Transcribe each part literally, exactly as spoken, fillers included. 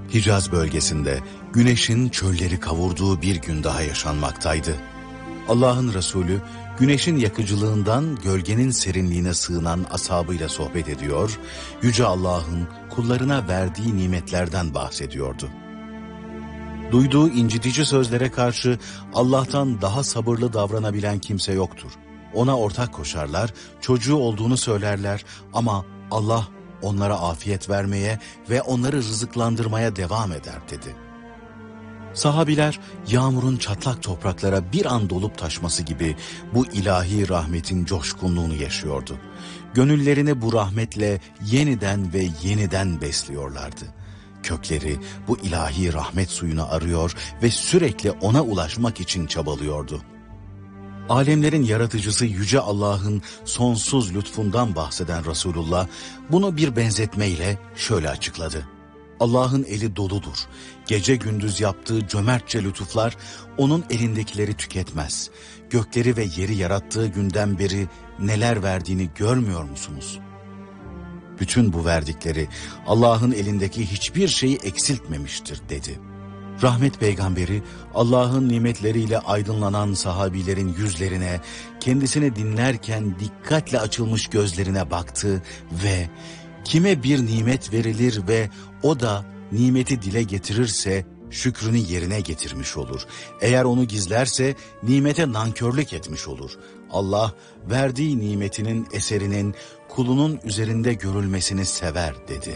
Hicaz bölgesinde güneşin çölleri kavurduğu bir gün daha yaşanmaktaydı. Allah'ın Resulü güneşin yakıcılığından gölgenin serinliğine sığınan ashabıyla sohbet ediyor, Yüce Allah'ın kullarına verdiği nimetlerden bahsediyordu. Duyduğu incitici sözlere karşı Allah'tan daha sabırlı davranabilen kimse yoktur. Ona ortak koşarlar, çocuğu olduğunu söylerler ama Allah onlara afiyet vermeye ve onları rızıklandırmaya devam eder dedi. Sahabiler yağmurun çatlak topraklara bir an dolup taşması gibi bu ilahi rahmetin coşkunluğunu yaşıyordu. Gönüllerini bu rahmetle yeniden ve yeniden besliyorlardı. Kökleri bu ilahi rahmet suyunu arıyor ve sürekli ona ulaşmak için çabalıyordu. Alemlerin yaratıcısı Yüce Allah'ın sonsuz lütfundan bahseden Resulullah bunu bir benzetmeyle şöyle açıkladı. Allah'ın eli doludur. Gece gündüz yaptığı cömertçe lütuflar onun elindekileri tüketmez. Gökleri ve yeri yarattığı günden beri neler verdiğini görmüyor musunuz? Bütün bu verdikleri Allah'ın elindeki hiçbir şeyi eksiltmemiştir dedi. Rahmet peygamberi Allah'ın nimetleriyle aydınlanan sahabilerin yüzlerine, kendisini dinlerken dikkatle açılmış gözlerine baktı ve kime bir nimet verilir ve o da nimeti dile getirirse şükrünü yerine getirmiş olur. Eğer onu gizlerse nimete nankörlük etmiş olur. Allah verdiği nimetinin eserinin kulunun üzerinde görülmesini sever dedi.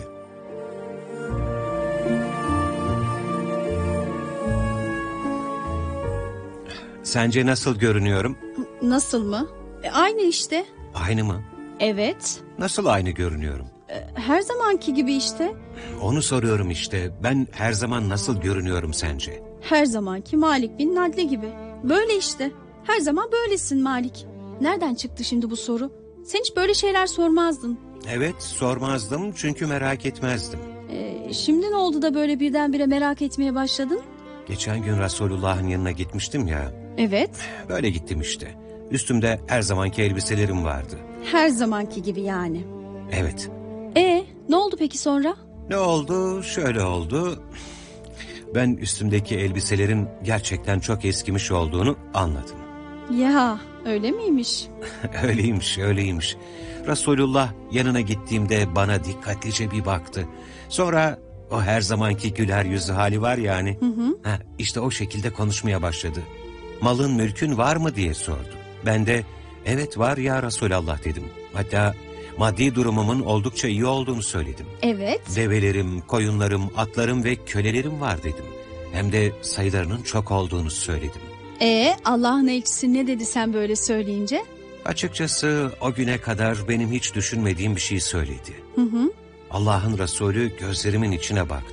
Sence nasıl görünüyorum? Nasıl mı? E, aynı işte. Aynı mı? Evet. Nasıl aynı görünüyorum? E, her zamanki gibi işte. Onu soruyorum işte. Ben her zaman nasıl görünüyorum sence? Her zamanki Malik bin Nadle gibi. Böyle işte. Her zaman böylesin Malik. Nereden çıktı şimdi bu soru? Sen hiç böyle şeyler sormazdın. Evet, sormazdım çünkü merak etmezdim. E, şimdi ne oldu da böyle birdenbire merak etmeye başladın? Geçen gün Resulullah'ın yanına gitmiştim ya. Evet. Böyle gittim işte. Üstümde her zamanki elbiselerim vardı. Her zamanki gibi yani. Evet. E ne oldu peki sonra? Ne oldu? Şöyle oldu. Ben üstümdeki elbiselerin gerçekten çok eskimiş olduğunu anladım. Ya öyle miymiş? Öyleymiş, öyleymiş. Resulullah yanına gittiğimde bana dikkatlice bir baktı. Sonra o her zamanki güler yüzü hali var yani. Hı hı. Ha, işte o şekilde konuşmaya başladı. Malın mülkün var mı diye sordu. Ben de evet var ya Resulallah dedim. Hatta maddi durumumun oldukça iyi olduğunu söyledim. Evet. Develerim, koyunlarım, atlarım ve kölelerim var dedim. Hem de sayılarının çok olduğunu söyledim. E Allah'ın elçisi ne dedi sen böyle söyleyince? Açıkçası o güne kadar benim hiç düşünmediğim bir şey söyledi. Hı hı. Allah'ın Resulü gözlerimin içine baktı.